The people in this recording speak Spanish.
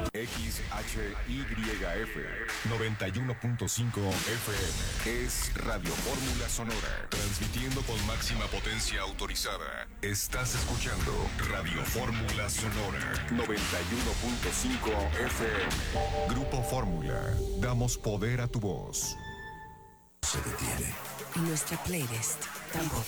XHYF 91.5 FM es Radio Fórmula Sonora, transmitiendo con máxima potencia autorizada. Estás escuchando Radio Fórmula Sonora 91.5 FM. Grupo Fórmula, damos poder a tu voz. Se detiene. Y nuestra playlist tampoco.